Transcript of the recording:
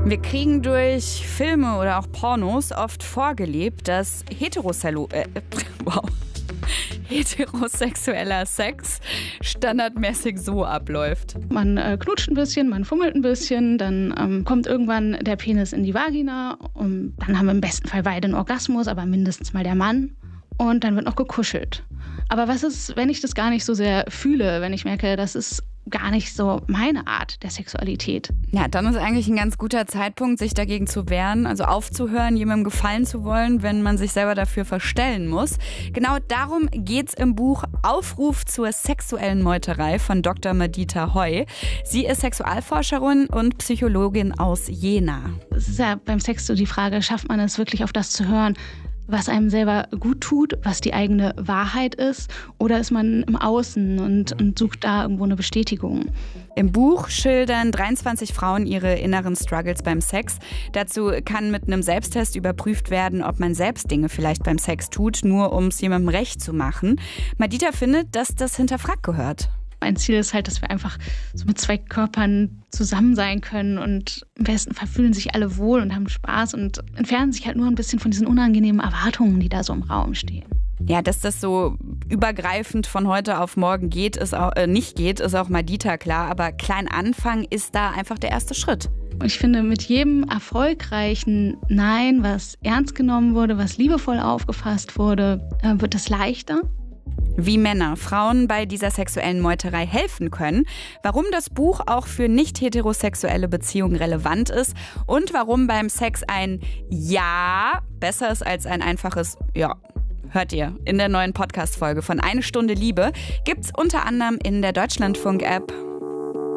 Wir kriegen durch Filme oder auch Pornos oft vorgelebt, dass heterosexueller Sex standardmäßig so abläuft. Man knutscht ein bisschen, man fummelt ein bisschen, dann kommt irgendwann der Penis in die Vagina und dann haben wir im besten Fall beide einen Orgasmus, aber mindestens mal der Mann. Und dann wird noch gekuschelt. Aber was ist, wenn ich das gar nicht so sehr fühle, wenn ich merke, das ist gar nicht so meine Art der Sexualität? Ja, dann ist eigentlich ein ganz guter Zeitpunkt, sich dagegen zu wehren, also aufzuhören, jemandem gefallen zu wollen, wenn man sich selber dafür verstellen muss. Genau darum geht's im Buch Aufruf zur sexuellen Meuterei von Dr. Madita Heu. Sie ist Sexualforscherin und Psychologin aus Jena. Es ist ja beim Sex so die Frage, schafft man es wirklich auf das zu hören, was einem selber gut tut, was die eigene Wahrheit ist, oder ist man im Außen und sucht da irgendwo eine Bestätigung? Im Buch schildern 23 Frauen ihre inneren Struggles beim Sex. Dazu kann mit einem Selbsttest überprüft werden, ob man selbst Dinge vielleicht beim Sex tut, nur um es jemandem recht zu machen. Madita findet, dass das hinterfragt gehört. Mein Ziel ist halt, dass wir einfach so mit zwei Körpern zusammen sein können und im besten Fall fühlen sich alle wohl und haben Spaß und entfernen sich halt nur ein bisschen von diesen unangenehmen Erwartungen, die da so im Raum stehen. Ja, dass das so übergreifend von heute auf morgen ist auch Madita klar, aber klein anfangen ist da einfach der erste Schritt. Und ich finde, mit jedem erfolgreichen Nein, was ernst genommen wurde, was liebevoll aufgefasst wurde, wird es leichter. Wie Männer Frauen bei dieser sexuellen Meuterei helfen können, warum das Buch auch für nicht-heterosexuelle Beziehungen relevant ist und warum beim Sex ein Ja besser ist als ein einfaches Ja. Hört ihr in der neuen Podcast-Folge von Eine Stunde Liebe. Gibt's unter anderem in der Deutschlandfunk-App